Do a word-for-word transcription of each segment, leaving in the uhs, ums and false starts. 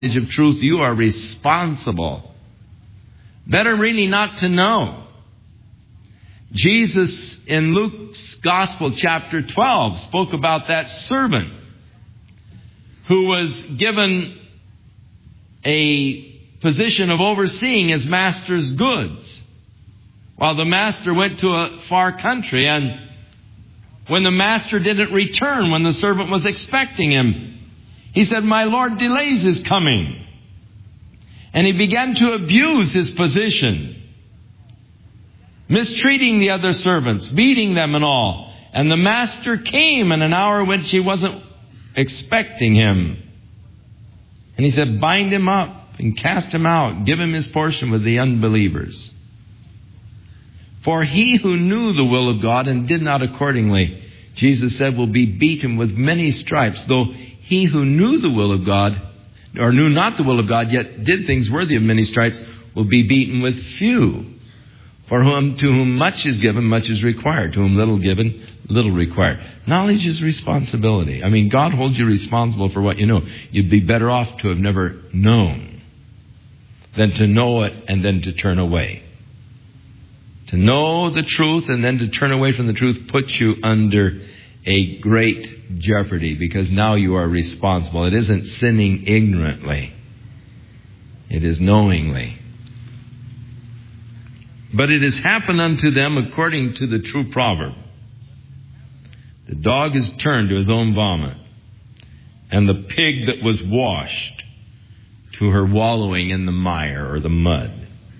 of truth, you are responsible. Better really not to know. Jesus in Luke's Gospel, chapter twelve, spoke about that servant who was given a position of overseeing his master's goods, while the master went to a far country. And when the master didn't return when the servant was expecting him, he said, "My Lord delays his coming." And he began to abuse his position, mistreating the other servants, beating them and all. And the master came in an hour which he wasn't expecting him. And he said, "Bind him up and cast him out. Give him his portion with the unbelievers. For he who knew the will of God and did not accordingly," Jesus said, "will be beaten with many stripes. Though he who knew the will of God, or knew not the will of God, yet did things worthy of many stripes, will be beaten with few. For whom, to whom much is given, much is required. To whom little given, little required." Knowledge is responsibility. I mean, God holds you responsible for what you know. You'd be better off to have never known than to know it and then to turn away. To know the truth and then to turn away from the truth puts you under a great jeopardy, because now you are responsible. It isn't sinning ignorantly. It is knowingly. "But it has happened unto them according to the true proverb. The dog is turned to his own vomit, and the pig that was washed to her wallowing in the mire," or the mud.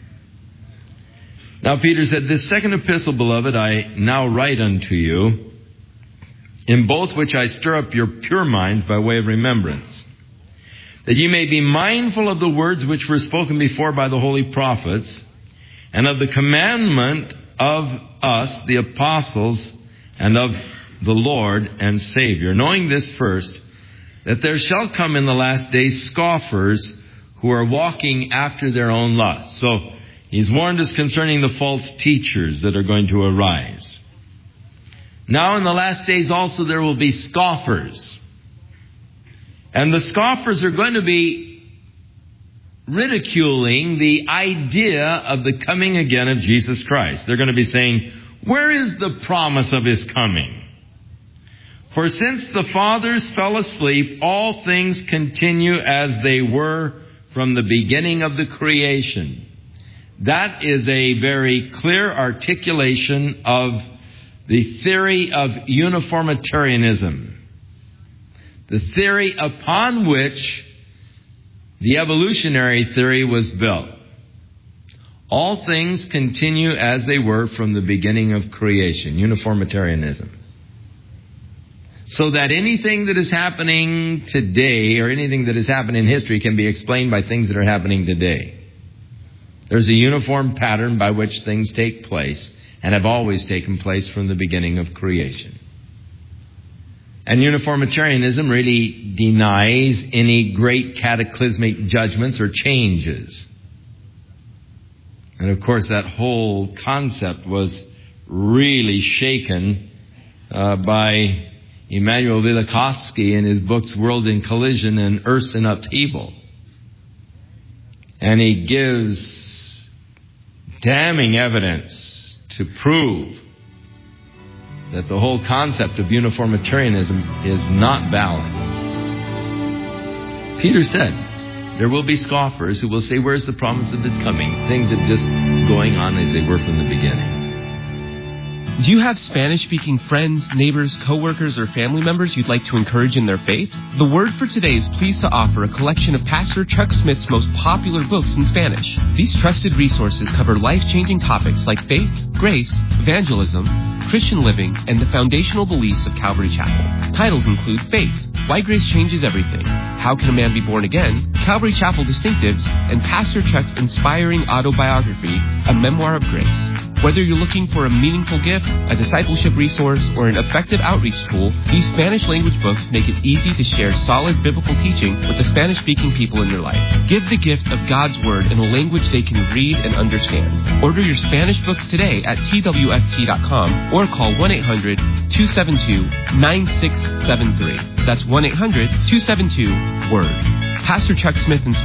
Now Peter said, "This second epistle, beloved, I now write unto you, in both which I stir up your pure minds by way of remembrance, that ye may be mindful of the words which were spoken before by the holy prophets, and of the commandment of us, the apostles, and of the Lord and Savior, knowing this first, that there shall come in the last days scoffers who are walking after their own lusts." So he's warned us concerning the false teachers that are going to arise. Now in the last days also there will be scoffers. And the scoffers are going to be ridiculing the idea of the coming again of Jesus Christ. They're going to be saying, "Where is the promise of his coming? For since the fathers fell asleep, all things continue as they were from the beginning of the creation." That is a very clear articulation of the theory of uniformitarianism, the theory upon which the evolutionary theory was built. All things continue as they were from the beginning of creation, uniformitarianism. So that anything that is happening today, or anything that has happened in history, can be explained by things that are happening today. There's a uniform pattern by which things take place, and have always taken place from the beginning of creation. And uniformitarianism really denies any great cataclysmic judgments or changes. And of course, that whole concept was really shaken uh, by Immanuel Velikovsky in his books World in Collision and Earth in Upheaval. And he gives damning evidence to prove that the whole concept of uniformitarianism is not valid. Peter said, there will be scoffers who will say, "Where's the promise of his coming?" Things are just going on as they were from the beginning. Do you have Spanish-speaking friends, neighbors, co-workers, or family members you'd like to encourage in their faith? The Word for Today is pleased to offer a collection of Pastor Chuck Smith's most popular books in Spanish. These trusted resources cover life-changing topics like faith, grace, evangelism, Christian living, and the foundational beliefs of Calvary Chapel. Titles include Faith, Why Grace Changes Everything, How Can a Man Be Born Again, Calvary Chapel Distinctives, and Pastor Chuck's inspiring autobiography, A Memoir of Grace. Whether you're looking for a meaningful gift, a discipleship resource, or an effective outreach tool, these Spanish language books make it easy to share solid biblical teaching with the Spanish-speaking people in your life. Give the gift of God's Word in a language they can read and understand. Order your Spanish books today at T W F T dot com or call one eight hundred two seven two nine six seven three. That's one eight hundred two seven two W O R D. Pastor Chuck Smith